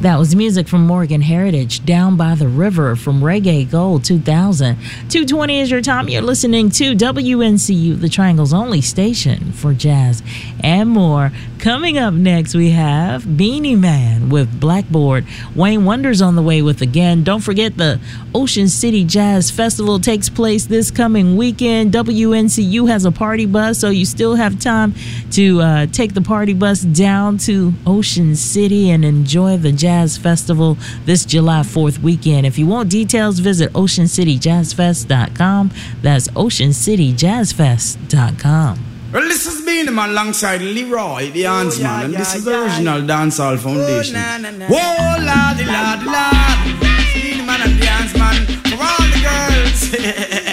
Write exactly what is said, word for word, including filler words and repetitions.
That was music from Morgan Heritage, Down by the River from Reggae Gold two thousand. two twenty is your time. You're listening to W N C U, the Triangle's only station for jazz and more. Coming up next, we have Beanie Man with Blackboard. Wayne Wonder's on the way with Again. Don't forget the Ocean City Jazz Festival takes place this coming weekend. W N C U has a party bus, so you still have time to uh, take the party bus down to Ocean City and enjoy the Jazz Festival this July fourth weekend. If you want details, visit ocean city jazz fest dot com. That's ocean city jazz fest dot com. Well, this has been him alongside Leroy, the Hands Man, and this is the original Dancehall Foundation. Whoa, la di la di la, see the man and the Hands Man for all the girls.